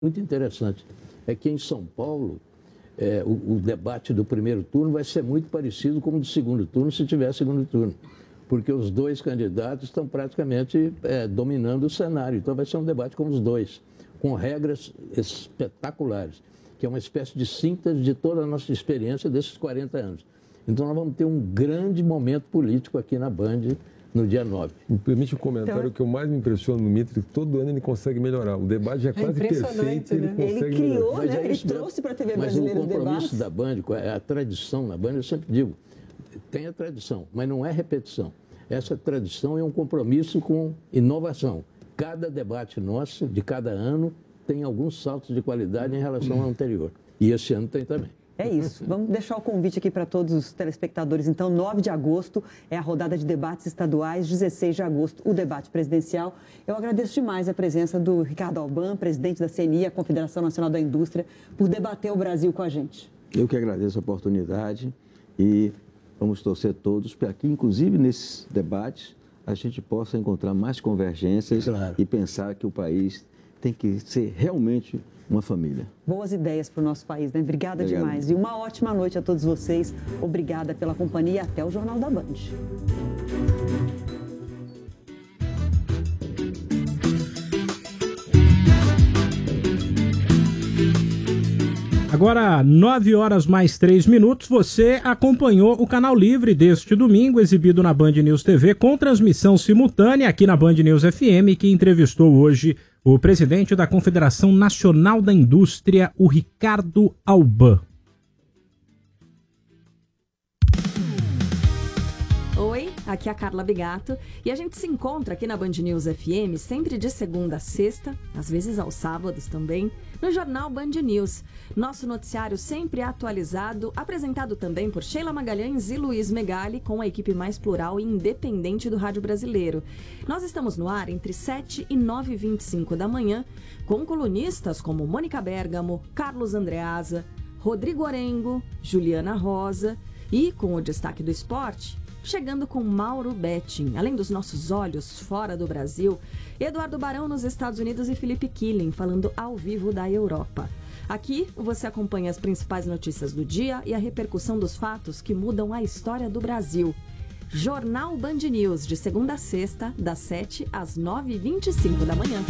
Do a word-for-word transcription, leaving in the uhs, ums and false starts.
muito interessante é que em São Paulo é, o, o debate do primeiro turno vai ser muito parecido com o do segundo turno, se tiver segundo turno, porque os dois candidatos estão praticamente é, dominando o cenário. Então vai ser um debate com os dois, com regras espetaculares, que é uma espécie de síntese de toda a nossa experiência desses quarenta anos. Então nós vamos ter um grande momento político aqui na Band no dia nove. Me permite um comentário então, que eu mais me impressiona no Mitre, que todo ano ele consegue melhorar. O debate é quase é perfeito, né? ele consegue Ele criou, melhorar. né? Ele trouxe para a T V brasileira o compromisso debates. da Band, a tradição na Band, eu sempre digo, tem a tradição, mas não é repetição. Essa tradição é um compromisso com inovação. Cada debate nosso, de cada ano, tem alguns saltos de qualidade em relação ao anterior. E esse ano tem também. É isso. Vamos deixar o convite aqui para todos os telespectadores. Então, nove de agosto é a rodada de debates estaduais, dezesseis de agosto, o debate presidencial. Eu agradeço demais a presença do Ricardo Alban, presidente da C N I, a Confederação Nacional da Indústria, por debater o Brasil com a gente. Eu que agradeço a oportunidade e vamos torcer todos para que, inclusive nesses debates, a gente possa encontrar mais convergências claro. E pensar que o país tem que ser realmente uma família. Boas ideias para o nosso país, né? Obrigada Obrigado. demais. E uma ótima noite a todos vocês. Obrigada pela companhia e até o Jornal da Band. Agora, nove horas mais três minutos, você acompanhou o Canal Livre deste domingo, exibido na Band News T V, com transmissão simultânea aqui na Band News F M, que entrevistou hoje o presidente da Confederação Nacional da Indústria, o Ricardo Alban. Oi, aqui é a Carla Bigato e a gente se encontra aqui na Band News F M sempre de segunda a sexta, às vezes aos sábados também, no Jornal Band News. Nosso noticiário sempre atualizado, apresentado também por Sheila Magalhães e Luiz Megali, com a equipe mais plural e independente do rádio brasileiro. Nós estamos no ar entre sete e nove e vinte e cinco da manhã, com colunistas como Mônica Bergamo, Carlos Andreasa, Rodrigo Orengo, Juliana Rosa e, com o destaque do esporte, chegando com Mauro Betting, além dos nossos olhos fora do Brasil, Eduardo Barão nos Estados Unidos e Felipe Killing falando ao vivo da Europa. Aqui você acompanha as principais notícias do dia e a repercussão dos fatos que mudam a história do Brasil. Jornal Band News, de segunda a sexta, das sete às nove e vinte e cinco da manhã.